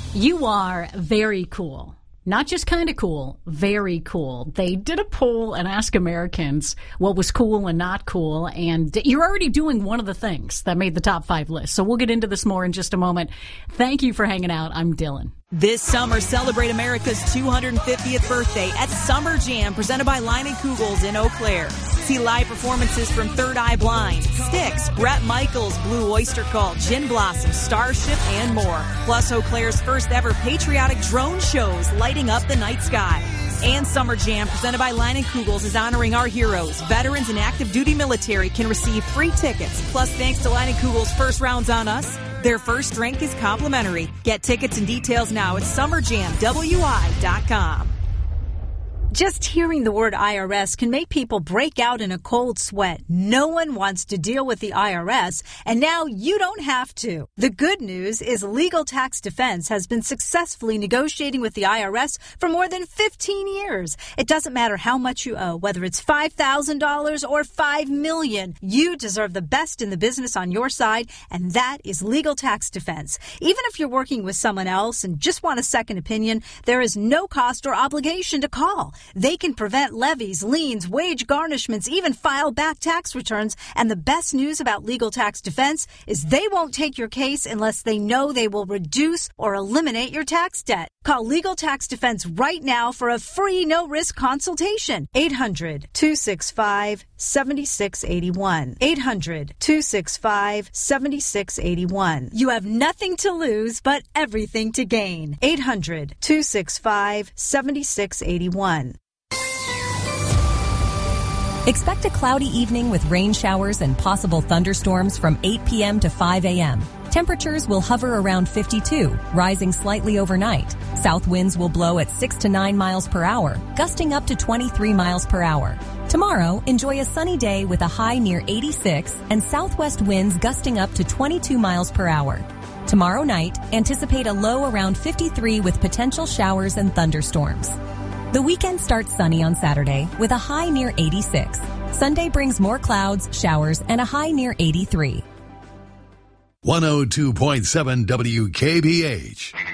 You are very cool. Not just kind of cool, very cool. They did a poll and asked Americans what was cool and not cool, and you're already doing one of the things that made the top 5 list. So we'll get into this more in just a moment. Thank you for hanging out. I'm Dylan. This summer, celebrate America's 250th birthday at Summer Jam, presented by Line & Kugels in Eau Claire. See live performances from Third Eye Blind, Styx, Bret Michaels, Blue Oyster Cult, Gin Blossom, Starship, and more. Plus Eau Claire's first ever patriotic drone shows lighting up the night sky. And Summer Jam, presented by Line & Kugels, is honoring our heroes. Veterans and active duty military can receive free tickets. Plus, thanks to Line & Kugels' first rounds on us, their first drink is complimentary. Get tickets and details now at summerjamwi.com. Just hearing the word IRS can make people break out in a cold sweat. No one wants to deal with the IRS, and now you don't have to. The good news is Legal Tax Defense has been successfully negotiating with the IRS for more than 15 years. It doesn't matter how much you owe, whether it's $5,000 or $5 million. You deserve the best in the business on your side, and that is Legal Tax Defense. Even if you're working with someone else and just want a second opinion, there is no cost or obligation to call. They can prevent levies, liens, wage garnishments, even file back tax returns. And the best news about Legal Tax Defense is they won't take your case unless they know they will reduce or eliminate your tax debt. Call Legal Tax Defense right now for a free no-risk consultation. 800-265-7681. 800-265-7681. You have nothing to lose but everything to gain. 800-265-7681. Expect a cloudy evening with rain showers and possible thunderstorms from 8 p.m. to 5 a.m. Temperatures will hover around 52, rising slightly overnight. South winds will blow at 6 to 9 miles per hour, gusting up to 23 miles per hour. Tomorrow, enjoy a sunny day with a high near 86 and southwest winds gusting up to 22 miles per hour. Tomorrow night, anticipate a low around 53 with potential showers and thunderstorms. The weekend starts sunny on Saturday with a high near 86. Sunday brings more clouds, showers, and a high near 83. 102.7 WKBH.